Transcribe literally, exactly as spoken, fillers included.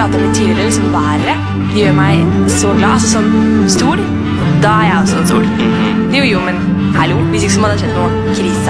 pratet litt tidligere, liksom været, det gjør meg så glad. Altså sånn stol, da er jeg også en stol. Jo, jo, men hallo, hvis ikke så må det ha skjedd noe krise.